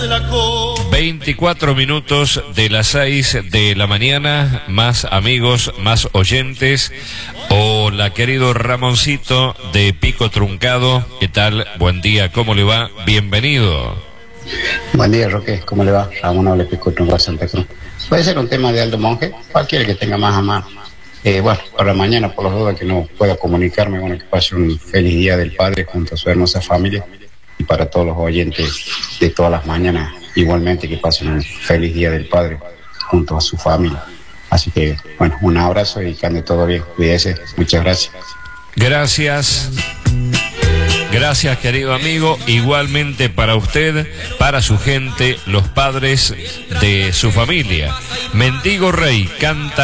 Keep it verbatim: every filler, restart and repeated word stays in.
veinticuatro minutos de las seis de la mañana, más amigos, más oyentes. Hola, querido Ramoncito de Pico Truncado, ¿qué tal? Buen día, ¿cómo le va? Bienvenido. Buen día, Roque, ¿cómo le va? Ramón habla, Pico Truncado, Santa Cruz. Puede ser un tema de Aldo Monge, cualquiera que tenga más a mano. Eh, bueno, para mañana, por las dudas que no pueda comunicarme, bueno, que pase un feliz Día del Padre junto a su hermosa familia, y para todos los oyentes de todas las mañanas, igualmente que pasen un feliz Día del Padre junto a su familia. Así que, bueno, un abrazo y que ande todo bien. Cuídese. Muchas gracias. Gracias. Gracias, querido amigo. Igualmente para usted, para su gente, los padres de su familia. Mendigo Rey canta